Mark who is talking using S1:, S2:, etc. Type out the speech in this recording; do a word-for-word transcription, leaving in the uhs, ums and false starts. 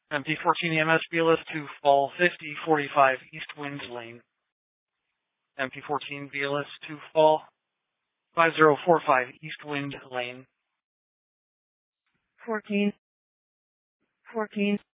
S1: M P fourteen E M S B L S to fall fifty forty-five East Wind Lane. M P fourteen B L S to fall five zero four five East Wind Lane.
S2: fourteen. fourteen.